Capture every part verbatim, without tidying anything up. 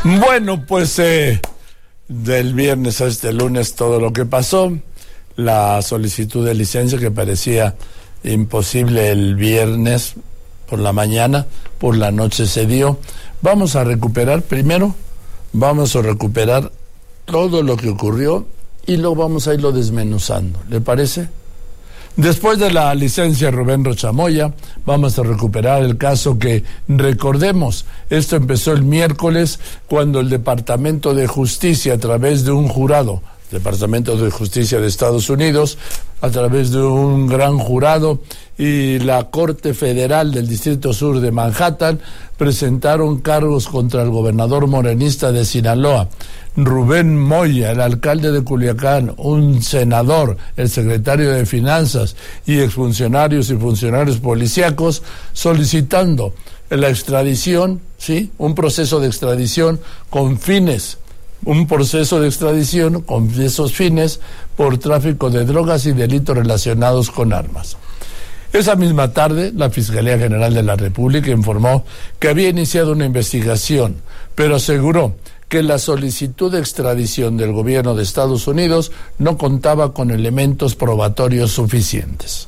Bueno, pues eh, del viernes a este lunes todo lo que pasó, la solicitud de licencia que parecía imposible el viernes por la mañana, por la noche se dio. Vamos a recuperar primero, vamos a recuperar todo lo que ocurrió y luego vamos a irlo desmenuzando, ¿le parece? Después de la licencia Rubén Rocha Moya, vamos a recuperar el caso que, recordemos, esto empezó el miércoles cuando el Departamento de Justicia, a través de un jurado, Departamento de Justicia de Estados Unidos, a través de un gran jurado, y la Corte Federal del Distrito Sur de Manhattan, presentaron cargos contra el gobernador morenista de Sinaloa, Rubén Moya, el alcalde de Culiacán, un senador, el secretario de Finanzas y exfuncionarios y funcionarios policíacos, solicitando la extradición, ¿sí? Un proceso de extradición con fines, un proceso de extradición con esos fines por tráfico de drogas y delitos relacionados con armas. Esa misma tarde, la Fiscalía General de la República informó que había iniciado una investigación, pero aseguró que la solicitud de extradición del gobierno de Estados Unidos no contaba con elementos probatorios suficientes.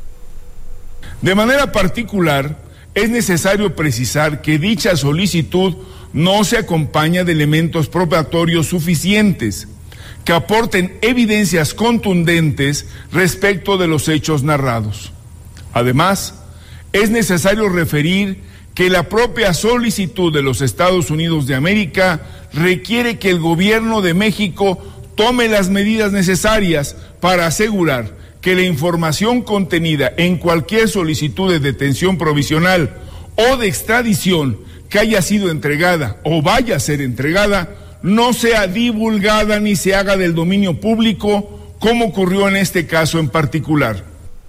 De manera particular, es necesario precisar que dicha solicitud no se acompaña de elementos probatorios suficientes que aporten evidencias contundentes respecto de los hechos narrados. Además, es necesario referir que la propia solicitud de los Estados Unidos de América requiere que el gobierno de México tome las medidas necesarias para asegurar que la información contenida en cualquier solicitud de detención provisional o de extradición que haya sido entregada o vaya a ser entregada no sea divulgada ni se haga del dominio público, como ocurrió en este caso en particular.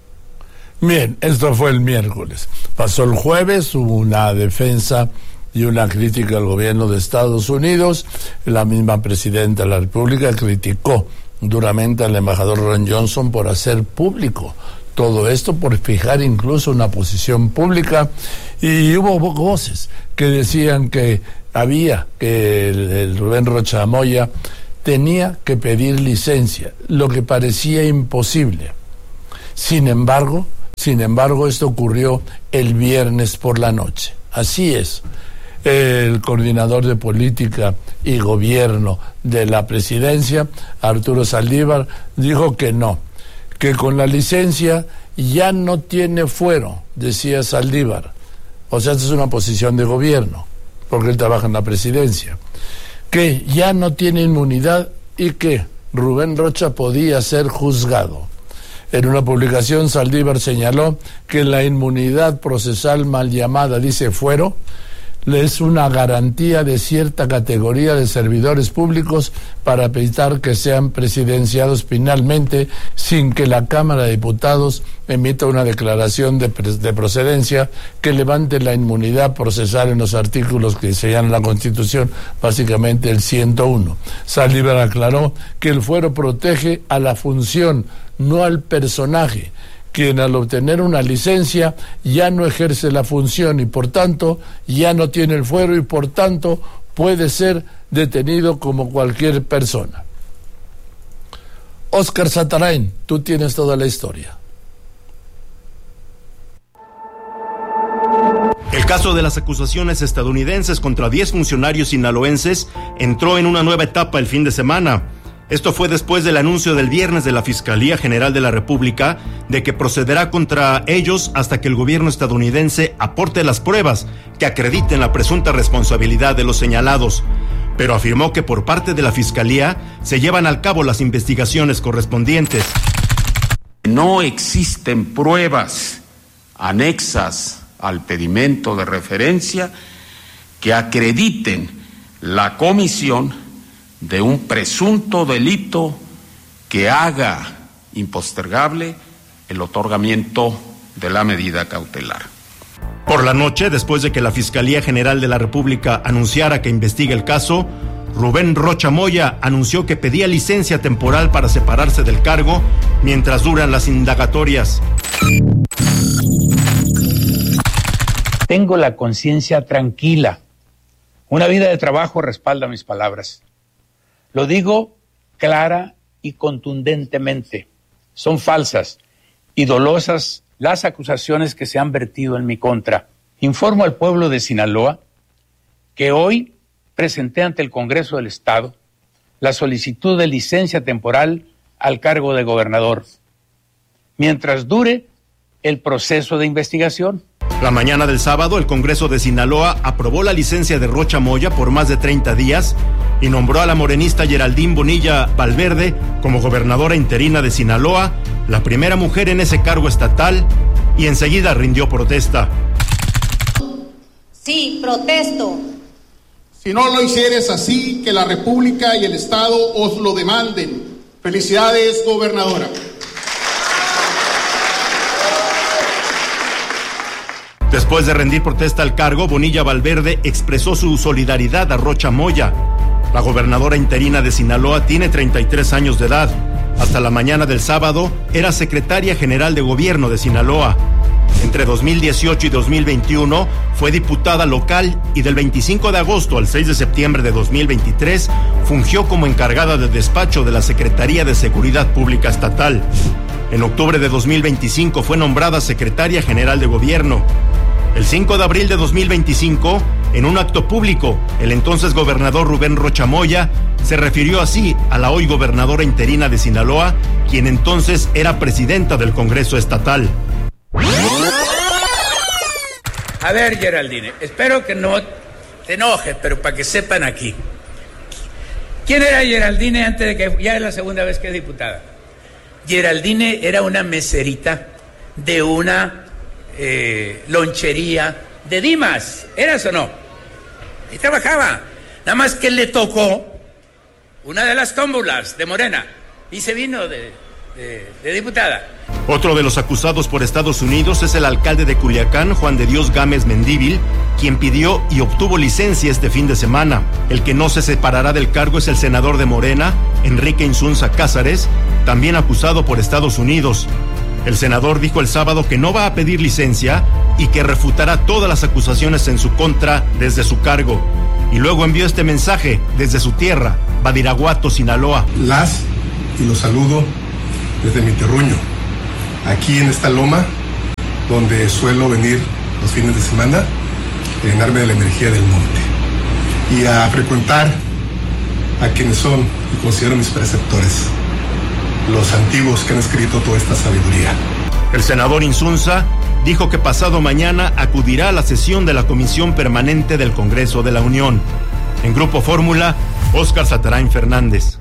Bien, esto fue el miércoles. Pasó el jueves, hubo una defensa y una crítica al gobierno de Estados Unidos. La misma presidenta de la República criticó duramente al embajador Ron Johnson por hacer público todo esto, por fijar incluso una posición pública, y hubo voces que decían que había, que el, el Rubén Rocha Moya tenía que pedir licencia, lo que parecía imposible. Sin embargo, sin embargo, esto ocurrió el viernes por la noche. Así es. El coordinador de política y gobierno de la presidencia, Arturo Saldívar, dijo que no, que con la licencia ya no tiene fuero, decía Saldívar. O sea, esta es una posición de gobierno, porque él trabaja en la presidencia. Que ya no tiene inmunidad y que Rubén Rocha podía ser juzgado. En una publicación, Saldívar señaló que la inmunidad procesal mal llamada, dice fuero, es una garantía de cierta categoría de servidores públicos para evitar que sean presidenciados finalmente sin que la Cámara de Diputados emita una declaración de, de procedencia que levante la inmunidad procesal en los artículos que señalan la Constitución, básicamente el ciento uno. Saldívar aclaró que el fuero protege a la función, no al personaje, quien al obtener una licencia ya no ejerce la función y por tanto ya no tiene el fuero y por tanto puede ser detenido como cualquier persona. Óscar Satarain, tú tienes toda la historia. El caso de las acusaciones estadounidenses contra diez funcionarios sinaloenses entró en una nueva etapa el fin de semana. Esto fue después del anuncio del viernes de la Fiscalía General de la República de que procederá contra ellos hasta que el gobierno estadounidense aporte las pruebas que acrediten la presunta responsabilidad de los señalados. Pero afirmó que por parte de la Fiscalía se llevan a cabo las investigaciones correspondientes. No existen pruebas anexas al pedimento de referencia que acrediten la comisión de un presunto delito que haga impostergable el otorgamiento de la medida cautelar. Por la noche, después de que la Fiscalía General de la República anunciara que investiga el caso, Rubén Rocha Moya anunció que pedía licencia temporal para separarse del cargo mientras duran las indagatorias. Tengo la conciencia tranquila. Una vida de trabajo respalda mis palabras. Lo digo clara y contundentemente. Son falsas y dolosas las acusaciones que se han vertido en mi contra. Informo al pueblo de Sinaloa que hoy presenté ante el Congreso del Estado la solicitud de licencia temporal al cargo de gobernador, mientras dure el proceso de investigación. La mañana del sábado, el Congreso de Sinaloa aprobó la licencia de Rocha Moya por más de treinta días y nombró a la morenista Geraldine Bonilla Valverde como gobernadora interina de Sinaloa, la primera mujer en ese cargo estatal, y enseguida rindió protesta. Sí, protesto. Si no lo hicieres así, que la República y el Estado os lo demanden. Felicidades, gobernadora. Después de rendir protesta al cargo, Bonilla Valverde expresó su solidaridad a Rocha Moya. La gobernadora interina de Sinaloa tiene treinta y tres años de edad. Hasta la mañana del sábado era secretaria general de gobierno de Sinaloa. Entre dos mil dieciocho y dos mil veintiuno fue diputada local y del veinticinco de agosto al seis de septiembre de dos mil veintitrés fungió como encargada de despacho de la Secretaría de Seguridad Pública Estatal. En octubre de dos mil veinticinco fue nombrada secretaria general de gobierno. El cinco de abril de dos mil veinticinco, en un acto público, el entonces gobernador Rubén Rocha Moya se refirió así a la hoy gobernadora interina de Sinaloa, quien entonces era presidenta del Congreso Estatal. A ver, Geraldine, espero que no te enojes, pero para que sepan aquí. ¿Quién era Geraldine antes de que ya es la segunda vez que es diputada? Geraldine era una meserita de una eh, lonchería de Dimas, ¿eras o no? Y trabajaba, nada más que le tocó una de las tómbolas de Morena y se vino de, de, de diputada. Otro de los acusados por Estados Unidos es el alcalde de Culiacán, Juan de Dios Gámez Mendívil, quien pidió y obtuvo licencia este fin de semana. El que no se separará del cargo es el senador de Morena, Enrique Insunza Cázares, también acusado por Estados Unidos. El senador dijo el sábado que no va a pedir licencia y que refutará todas las acusaciones en su contra desde su cargo. Y luego envió este mensaje desde su tierra, Badiraguato, Sinaloa. Las y los saludo desde mi terruño, aquí en esta loma, donde suelo venir los fines de semana, a llenarme de la energía del monte y a frecuentar a quienes son y considero mis preceptores, los antiguos que han escrito toda esta sabiduría. El senador Insunza dijo que pasado mañana acudirá a la sesión de la Comisión Permanente del Congreso de la Unión. En Grupo Fórmula, Óscar Satarain Fernández.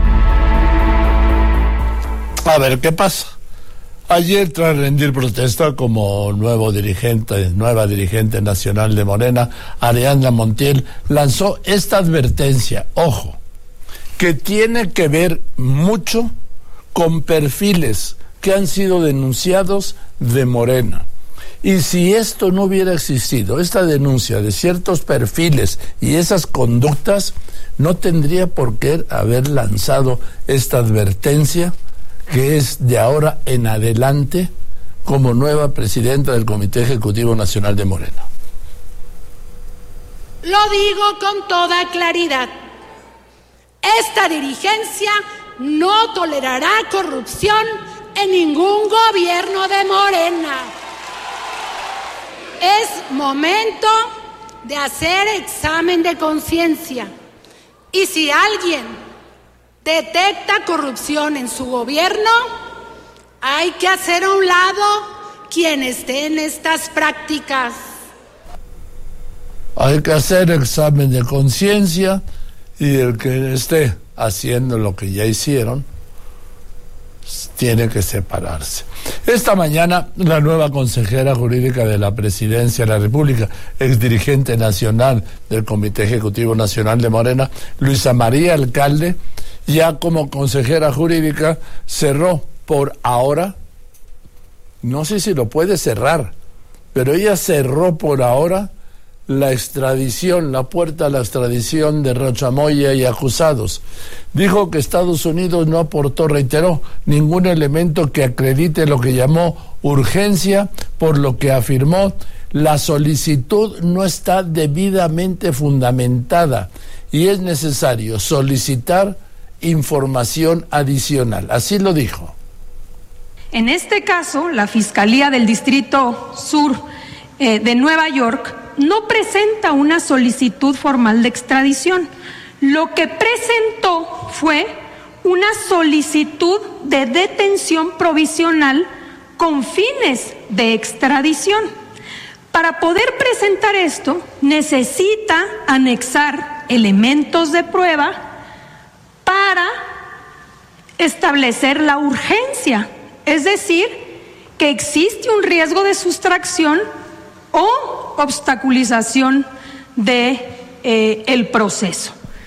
A ver qué pasa. Ayer, tras rendir protesta como nuevo dirigente, nueva dirigente nacional de Morena, Ariadna Montiel lanzó esta advertencia, ojo, que tiene que ver mucho con perfiles que han sido denunciados de Morena. Y si esto no hubiera existido, esta denuncia de ciertos perfiles y esas conductas, no tendría por qué haber lanzado esta advertencia, que es de ahora en adelante como nueva presidenta del Comité Ejecutivo Nacional de Morena. Lo digo con toda claridad. Esta dirigencia no tolerará corrupción en ningún gobierno de Morena. Es momento de hacer examen de conciencia. Y si alguien detecta corrupción en su gobierno, hay que hacer a un lado quien esté en estas prácticas. Hay que hacer examen de conciencia y el que esté haciendo lo que ya hicieron tiene que separarse. Esta mañana, la nueva consejera jurídica de la Presidencia de la República, exdirigente nacional del Comité Ejecutivo Nacional de Morena, Luisa María Alcalde, ya como consejera jurídica cerró por ahora, no sé si lo puede cerrar, pero ella cerró por ahora la extradición, la puerta a la extradición de Rocha Moya y acusados. Dijo que Estados Unidos no aportó, reiteró, ningún elemento que acredite lo que llamó urgencia, por lo que afirmó La solicitud no está debidamente fundamentada y es necesario solicitar información adicional. Así lo dijo. En este caso, la Fiscalía del Distrito Sur eh, de Nueva York no presenta una solicitud formal de extradición. Lo que presentó fue una solicitud de detención provisional con fines de extradición. Para poder presentar esto, necesita anexar elementos de prueba para establecer la urgencia, es decir, que existe un riesgo de sustracción o obstaculización de eh, el proceso.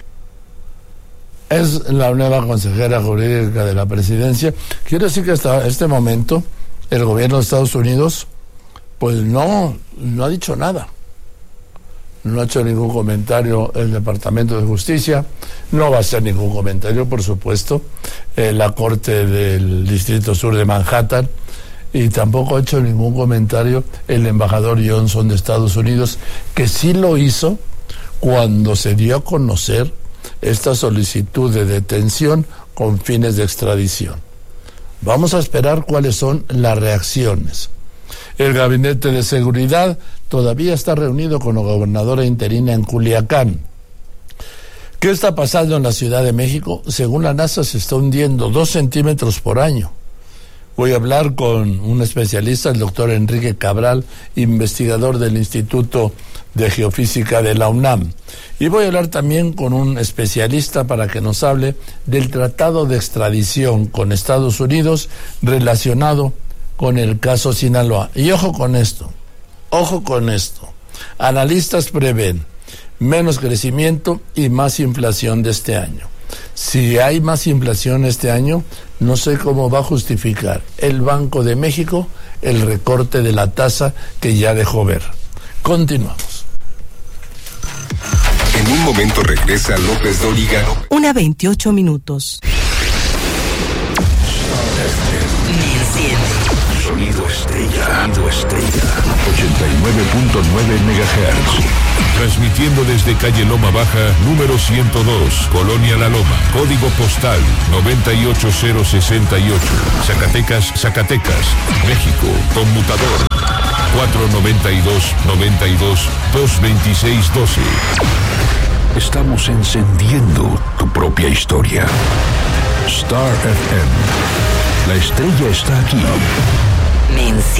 Es la nueva consejera jurídica de la presidencia. Quiero decir que hasta este momento el gobierno de Estados Unidos pues no, no ha dicho nada. No ha hecho ningún comentario el Departamento de Justicia, no va a hacer ningún comentario, por supuesto, eh, la Corte del Distrito Sur de Manhattan, y tampoco ha hecho ningún comentario el embajador Johnson de Estados Unidos, que sí lo hizo cuando se dio a conocer esta solicitud de detención con fines de extradición. Vamos a esperar cuáles son las reacciones. El Gabinete de Seguridad todavía está reunido con la gobernadora interina en Culiacán. ¿Qué está pasando en la Ciudad de México? Según la NASA se está hundiendo dos centímetros por año. Voy a hablar con un especialista, el doctor Enrique Cabral, investigador del Instituto de Geofísica de la UNAM. Y voy a hablar también con un especialista para que nos hable del tratado de extradición con Estados Unidos relacionado con el caso Sinaloa. Y ojo con esto, ojo con esto. Analistas prevén menos crecimiento y más inflación de este año. Si hay más inflación este año, no sé cómo va a justificar el Banco de México el recorte de la tasa que ya dejó ver. Continuamos. En un momento regresa López Dóriga. Una veintiocho minutos. Sonido estrella. Sonido estrella. ochenta y nueve punto nueve megahertz. Transmitiendo desde calle Loma Baja, número ciento dos, Colonia La Loma. Código postal noventa y ocho cero sesenta y ocho. Zacatecas, Zacatecas, México. Conmutador cuatro noventa y dos noventa y dos dos veintiséis doce. Estamos encendiendo tu propia historia. Star F M. La estrella está aquí.